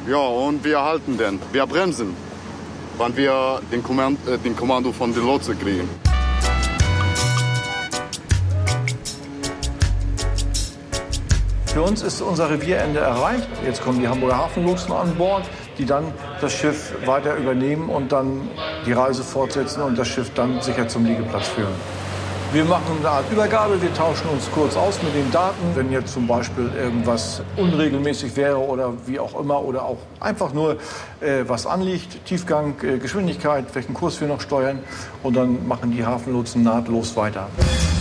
Ja, und wir halten den. Wir bremsen, wenn wir den Kommando von der Lotse kriegen. Für uns ist unser Revierende erreicht. Jetzt kommen die Hamburger Hafenlotsen an Bord, die dann das Schiff weiter übernehmen und dann die Reise fortsetzen und das Schiff dann sicher zum Liegeplatz führen. Wir machen eine Art Übergabe, wir tauschen uns kurz aus mit den Daten. Wenn jetzt zum Beispiel irgendwas unregelmäßig wäre oder wie auch immer oder auch einfach nur was anliegt, Tiefgang, Geschwindigkeit, welchen Kurs wir noch steuern und dann machen die Hafenlotsen nahtlos weiter.